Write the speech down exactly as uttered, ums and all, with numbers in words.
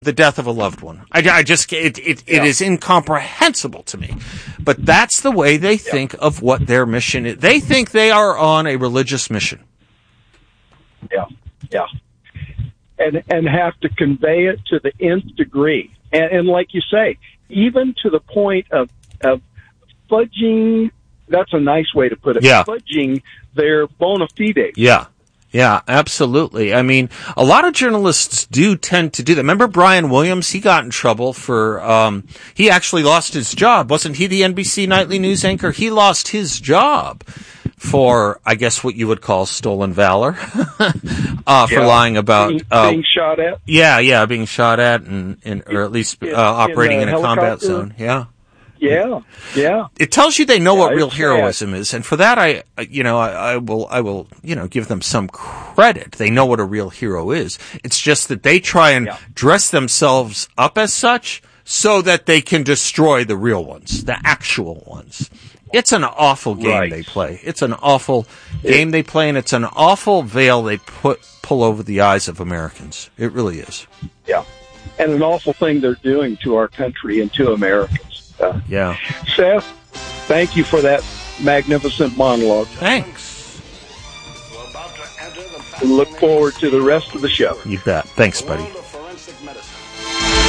the death of a loved one. I, I just, it, it, yeah. it is incomprehensible to me. But that's the way they think yeah. of what their mission is. They think they are on a religious mission. Yeah, yeah. And, and have to convey it to the nth degree. And, and like you say, even to the point of, of fudging, that's a nice way to put it, yeah. fudging their bona fides. Yeah. Yeah, absolutely. I mean, a lot of journalists do tend to do that. Remember Brian Williams? He got in trouble for, um, he actually lost his job. Wasn't he the N B C nightly news anchor? He lost his job for, I guess, what you would call stolen valor, uh, for yeah. lying about, being, uh, being shot at. Yeah, yeah, being shot at and, and or at least, uh, in, operating in a, in a combat zone. Yeah. Yeah, yeah. It tells you they know yeah, what real sad. heroism is, and for that, I, you know, I, I will, I will, you know, give them some credit. They know what a real hero is. It's just that they try and yeah. dress themselves up as such so that they can destroy the real ones, the actual ones. It's an awful game right. they play. It's an awful game it, they play, and it's an awful veil they put pull over the eyes of Americans. It really is. Yeah, and an awful thing they're doing to our country and to Americans. Uh, yeah. Seth, thank you for that magnificent monologue. Thanks. We look forward to the rest of the show. You bet. Thanks, buddy.